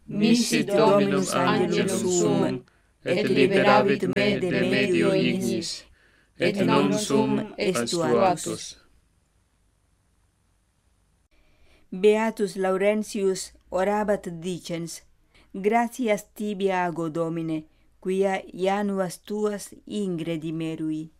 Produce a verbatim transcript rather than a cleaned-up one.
Misit Dominus angelum suum, et liberavit me de medio ignis, et non sum est tuatus. Beatus Laurentius orabat dicens: Gratias tibi ago, Domine, quia januas tuas ingredimerui.